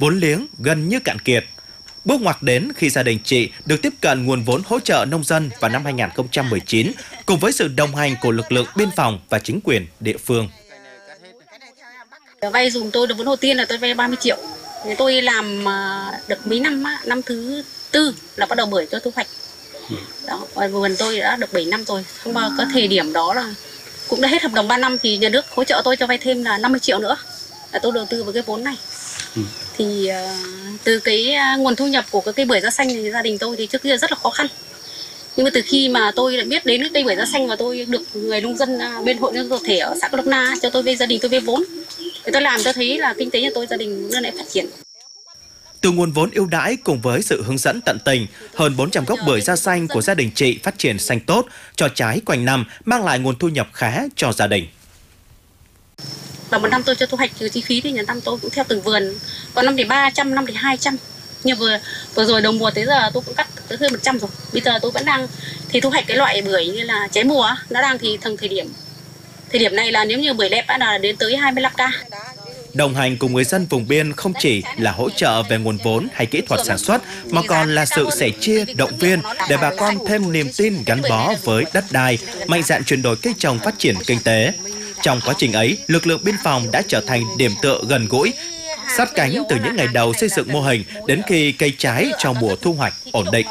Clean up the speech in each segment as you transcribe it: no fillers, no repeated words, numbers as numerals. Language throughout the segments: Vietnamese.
vốn liếng gần như cạn kiệt. Bước ngoặt đến khi gia đình chị được tiếp cận nguồn vốn hỗ trợ nông dân vào năm 2019, cùng với sự đồng hành của lực lượng biên phòng và chính quyền địa phương. Vay dùng tôi được vốn đầu tiên là tôi vay 30 triệu. Tôi làm được mấy năm, năm thứ tư là bắt đầu bưởi cho thu hoạch. Đó, vườn tôi đã được 7 năm rồi. Không bao có thời điểm đó là cũng đã hết hợp đồng 3 năm thì nhà nước hỗ trợ tôi cho vay thêm là 50 triệu nữa. Là tôi đầu tư vào cái vốn này. Thì từ cái nguồn thu nhập của cái cây bưởi da xanh thì gia đình tôi thì trước kia rất là khó khăn. Nhưng mà từ khi mà tôi đã biết đến cái cây bưởi da xanh và tôi được người nông dân bên hội nông dân tập thể ở xã Crong Na cho tôi vay, gia đình tôi vay vốn. Thì tôi làm tôi thấy là kinh tế nhà tôi, gia đình luôn lại phát triển. Từ nguồn vốn ưu đãi cùng với sự hướng dẫn tận tình, hơn 400 gốc bưởi da xanh của gia đình chị phát triển xanh tốt, cho trái quanh năm, mang lại nguồn thu nhập khá cho gia đình. Và một năm tôi cho thu hoạch trừ chi phí thì nhà năm tôi cũng theo từng vườn. Có năm thì 300, năm thì 200. Nhưng vừa rồi đầu mùa tới giờ tôi cũng cắt tới hơn 100 rồi. Bây giờ tôi vẫn đang thì thu hoạch cái loại bưởi như là trái mùa, nó đang thì thời điểm này là nếu như bưởi đẹp đã là đến tới 25k. Đồng hành cùng người dân vùng biên không chỉ là hỗ trợ về nguồn vốn hay kỹ thuật sản xuất, mà còn là sự sẻ chia, động viên để bà con thêm niềm tin gắn bó với đất đai, mạnh dạn chuyển đổi cây trồng phát triển kinh tế. Trong quá trình ấy, lực lượng biên phòng đã trở thành điểm tựa gần gũi, sát cánh từ những ngày đầu xây dựng mô hình đến khi cây trái cho mùa thu hoạch ổn định.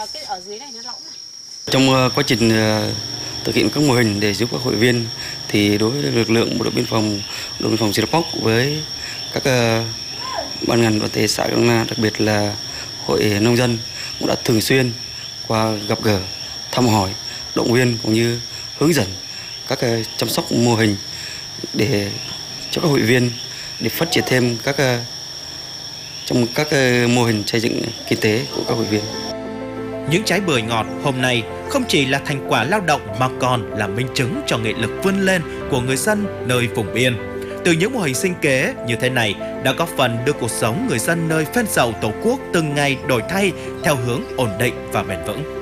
Trong quá trình thực hiện các mô hình để giúp các hội viên, thì đối với lực lượng bộ đội biên phòng Sipok với các ban ngành đoàn thể xã Crong Na, đặc biệt là hội nông dân cũng đã thường xuyên qua gặp gỡ, thăm hỏi, động viên cũng như hướng dẫn các chăm sóc mô hình để cho các hội viên để phát triển thêm trong các mô hình xây dựng kinh tế của các hội viên. Những trái bưởi ngọt hôm nay không chỉ là thành quả lao động mà còn là minh chứng cho nghị lực vươn lên của người dân nơi vùng biên. Từ những mô hình sinh kế như thế này đã góp phần đưa cuộc sống người dân nơi phên dậu Tổ quốc từng ngày đổi thay theo hướng ổn định và bền vững.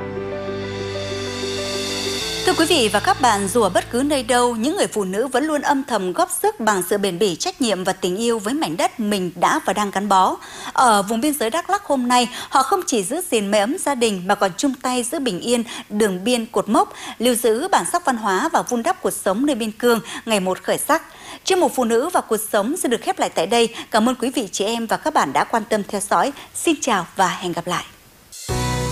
Thưa quý vị và các bạn, dù ở bất cứ nơi đâu, những người phụ nữ vẫn luôn âm thầm góp sức bằng sự bền bỉ, trách nhiệm và tình yêu với mảnh đất mình đã và đang gắn bó. Ở vùng biên giới Đắk Lắk hôm nay, họ không chỉ giữ gìn mái ấm gia đình mà còn chung tay giữ bình yên đường biên cột mốc, lưu giữ bản sắc văn hóa và vun đắp cuộc sống nơi biên cương ngày một khởi sắc. Chuyên mục Phụ nữ và cuộc sống sẽ được khép lại tại đây. Cảm ơn quý vị chị em và các bạn đã quan tâm theo dõi. Xin chào và hẹn gặp lại.